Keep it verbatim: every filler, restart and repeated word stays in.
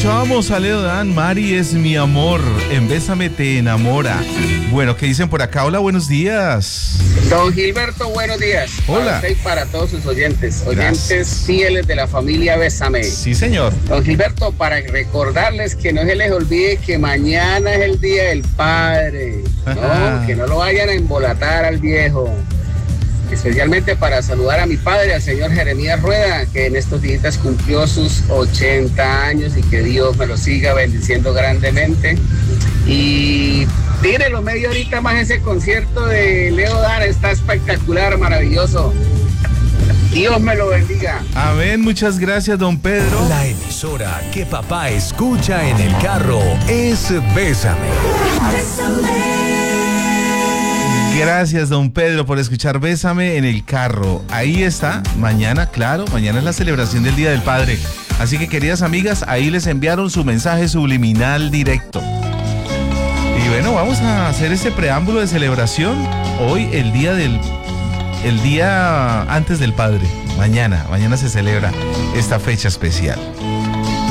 Escuchábamos a Leo Dan, Mari es mi amor, en Bésame te enamora. Bueno, ¿qué dicen por acá? Hola, buenos días. Don Gilberto, buenos días. Hola. Para usted y para todos sus oyentes, oyentes Gracias. fieles de la familia Bésame. Sí, señor. Don Gilberto, para recordarles que no se les olvide que mañana es el Día del Padre, ¿no? Que no lo vayan a embolatar al viejo. Especialmente para saludar a mi padre, al señor Jeremías Rueda, que en estos días cumplió sus ochenta años y que Dios me lo siga bendiciendo grandemente. Y tírenlo media horita más ese concierto de Leo Dan, está espectacular, maravilloso. Dios me lo bendiga. Amén, muchas gracias, don Pedro. La emisora que papá escucha en el carro es Bésame. Gracias, don Pedro, por escuchar Bésame en el carro. Ahí está, mañana, claro, mañana es la celebración del Día del Padre. Así que, queridas amigas, ahí les enviaron su mensaje subliminal directo. Y bueno, vamos a hacer este preámbulo de celebración. Hoy, el día del... el día antes del Padre. Mañana, mañana se celebra esta fecha especial.